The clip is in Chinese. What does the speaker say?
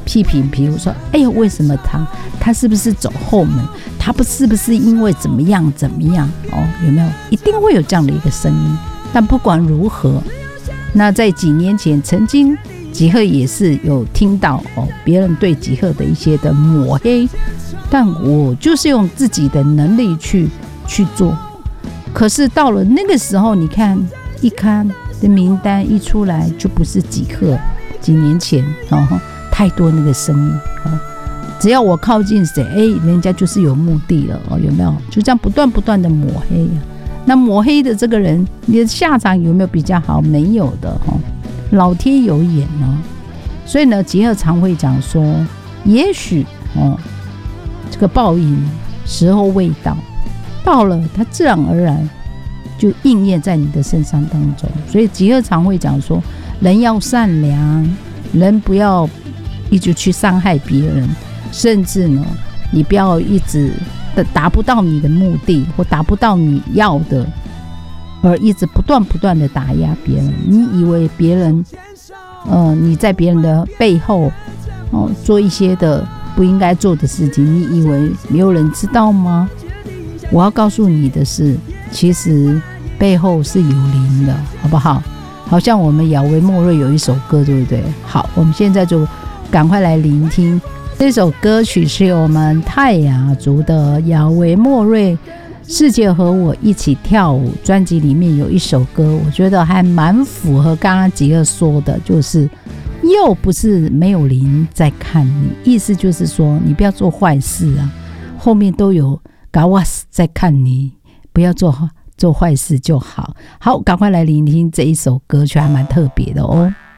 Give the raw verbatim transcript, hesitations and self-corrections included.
批评，比如说哎呦为什么他他是不是走后门，他不是不是因为怎么样怎么样哦，有没有？一定会有这样的一个声音。但不管如何，那在几年前曾经吉赫也是有听到哦别人对吉赫的一些的抹黑，但我就是用自己的能力去去做。可是到了那个时候，你看一看的名单一出来，就不是吉赫。几年前哦，太多那个声音哦，只要我靠近谁，哎，人家就是有目的了哦，有没有？就这样不断不断的抹黑啊。那抹黑的这个人，你的下场有没有比较好？没有的哦，老天有眼哦。所以呢，吉赫常会讲说，也许哦，这个报应时候未到，到了它自然而然就应验在你的身上当中。所以吉赫常会讲说，人要善良，人不要一直去伤害别人，甚至呢，你不要一直达不到你的目的或达不到你要的，而一直不断不断的打压别人。你以为别人，呃，你在别人的背后，哦，做一些的不应该做的事情，你以为没有人知道吗？我要告诉你的是，其实背后是有灵的，好不好？好像我们亚维莫瑞有一首歌，对不对？好，我们现在就赶快来聆听这首歌曲，是由我们泰雅族的亚维莫瑞世界和我一起跳舞专辑里面有一首歌，我觉得还蛮符合刚刚吉尔说的，就是又不是没有灵在看你，意思就是说你不要做坏事啊，后面都有嘎瓦斯在看你，不要做做坏事就好。好，赶快来聆听这一首歌曲，还蛮特别的哦。